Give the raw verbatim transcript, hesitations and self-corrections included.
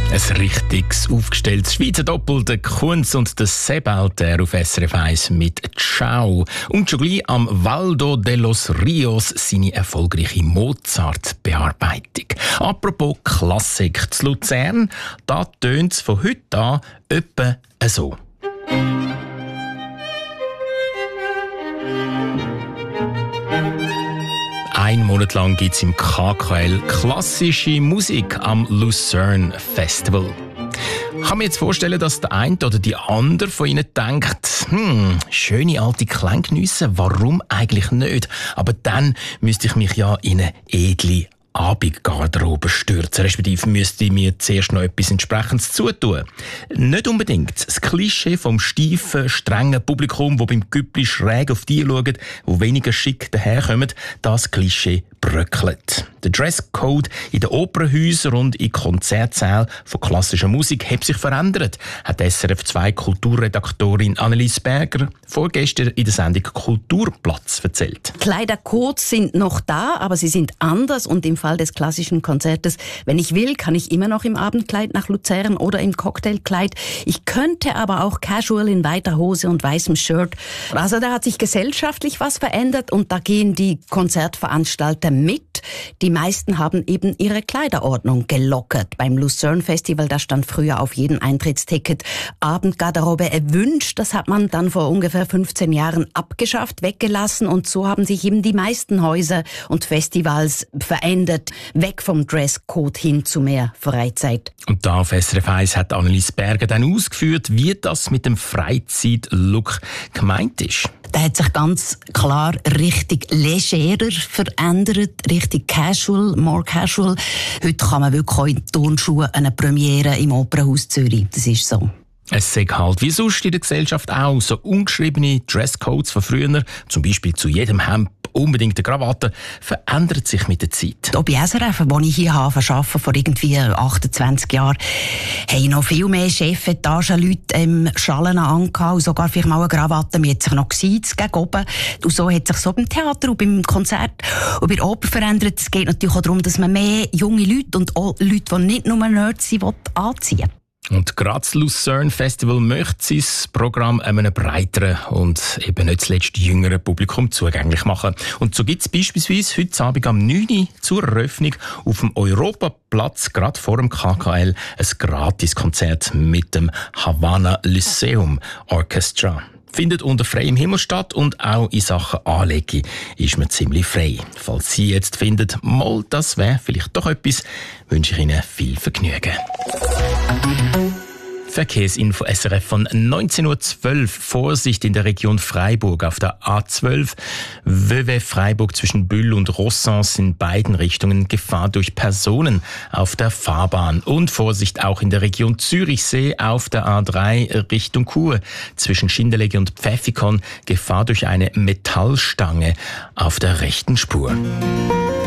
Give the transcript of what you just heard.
Ein richtiges, aufgestelltes Schweizer Doppel, der Kunz und der Sebald, auf S R F eins mit «Ciao». Und schon gleich am Waldo de los Rios seine erfolgreiche Mozart-Bearbeitung. Apropos Klassik, zu Luzern, da tönt es von heute an etwa so. Ein Monat lang gibt es im K K L klassische Musik am Lucerne Festival. Ich kann mir jetzt vorstellen, dass der eine oder die andere von Ihnen denkt, hm, schöne alte Klänge geniessen, warum eigentlich nicht? Aber dann müsste ich mich ja in eine edle Abendgarderobe stürzen, respektive müsste ich mir zuerst noch etwas Entsprechendes zutun. Nicht unbedingt. Das Klischee vom steifen, strengen Publikum, das beim Güppli schräg auf die schaut, die weniger schick daherkommen, das Klischee bröckelt. Der Dresscode in den Opernhäusern und in Konzertsälen von klassischer Musik hat sich verändert, hat S R F zwei Kulturredaktorin Annelies Berger vorgestern in der Sendung Kulturplatz erzählt. Kleidercodes sind noch da, aber sie sind anders und im Fall des klassischen Konzertes, wenn ich will, kann ich immer noch im Abendkleid nach Luzern oder im Cocktailkleid. Ich könnte aber auch casual in weiter Hose und weißem Shirt. Also da hat sich gesellschaftlich was verändert und da gehen die Konzertveranstalter mit. Die meisten haben eben ihre Kleiderordnung gelockert. Beim Lucerne Festival, da stand früher auf jedem Eintrittsticket Abendgarderobe erwünscht. Das hat man dann vor ungefähr fünfzehn Jahren abgeschafft, weggelassen und so haben sich eben die meisten Häuser und Festivals verändert. Weg vom Dresscode hin zu mehr Freizeit. Und da auf S R F eins hat Annelies Berger dann ausgeführt, wie das mit dem Freizeitlook gemeint ist. Der hat sich ganz klar richtig legerer verändert, richtig casual, more casual. Heute kann man wirklich auch in Turnschuhen eine Premiere im Opernhaus Zürich. Das ist so. Es sagt halt, wie sonst in der Gesellschaft auch, so ungeschriebene Dresscodes von früher, zum Beispiel zu jedem Hemd unbedingt eine Krawatte, verändert sich mit der Zeit. Auch bei S R F, wo ich hier habe, arbeite, vor irgendwie achtundzwanzig Jahren, haben noch viel mehr Chefetagenleute ähm, Schalen angehabt und sogar vielleicht mal eine Krawatte. Man hat sich noch gesiezt gegen oben. Und so hat sich so beim Theater und beim Konzert und bei der Oper verändert. Es geht natürlich auch darum, dass man mehr junge Leute und auch Leute, die nicht nur Nerds sind, anziehen will. Und gerade das Lucerne Festival möchte sein Programm einem breiteren und eben nicht zuletzt jüngeren Publikum zugänglich machen. Und so gibt es beispielsweise heute Abend am neun Uhr zur Eröffnung auf dem Europaplatz, gerade vor dem K K L, ein Gratiskonzert mit dem Havana Lyceum Orchestra. Findet unter freiem Himmel statt und auch in Sachen Anlegen ist man ziemlich frei. Falls Sie jetzt finden, mal, das wäre vielleicht doch etwas, wünsche ich Ihnen viel Vergnügen. Verkehrsinfo S R F von neunzehn Uhr zwölf. Vorsicht in der Region Freiburg auf der A zwölf. Vevey Freiburg zwischen Bühl und Rossens in beiden Richtungen Gefahr durch Personen auf der Fahrbahn. Und Vorsicht auch in der Region Zürichsee auf der A drei Richtung Chur zwischen Schindellegi und Pfäffikon Gefahr durch eine Metallstange auf der rechten Spur.